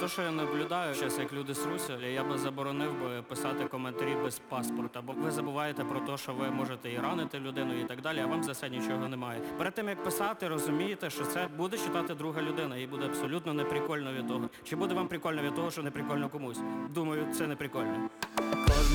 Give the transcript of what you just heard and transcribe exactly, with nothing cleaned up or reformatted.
те, що я наблюдаю зараз, як люди сруться, я би заборонив би писати коментарі без паспорта, бо ви забуваєте про те, що ви можете і ранити людину і так далі, а вам за це нічого немає. Перед тим, як писати, розумієте, що це буде читати друга людина, і буде абсолютно неприкольно від того. Чи буде вам прикольно від того, що не прикольно комусь? Думаю, це не прикольно.